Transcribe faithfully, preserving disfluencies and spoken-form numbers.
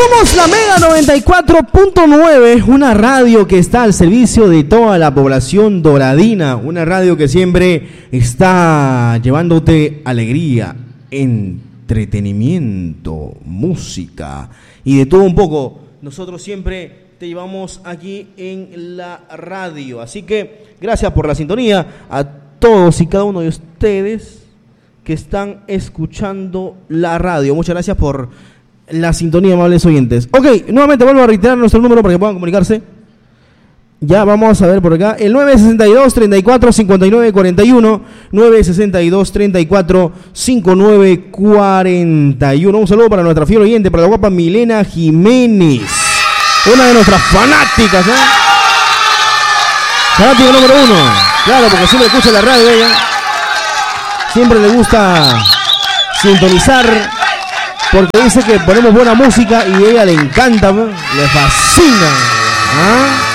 Somos la Mega noventa y cuatro punto nueve, una radio que está al servicio de toda la población doradina, una radio que siempre está llevándote alegría, entretenimiento, música y de todo un poco. Nosotros siempre te llevamos aquí en la radio, así que gracias por la sintonía a todos y cada uno de ustedes que están escuchando la radio. Muchas gracias por la sintonía, amables oyentes. Ok, nuevamente vuelvo a reiterar nuestro número para que puedan comunicarse. Ya vamos a ver por acá. El nueve seis dos, treinta y cuatro, cincuenta y nueve cuarenta y uno. nueve seis dos, treinta y cuatro, cincuenta y nueve cuarenta y uno. Un saludo para nuestra fiel oyente, para la guapa Milena Jiménez. Una de nuestras fanáticas, ¿eh? Fanática número uno. Claro, porque siempre escucha la radio ella. Siempre le gusta sintonizar, porque dice que ponemos buena música y a ella le encanta, ¿no? Le fascina. ¿Ah?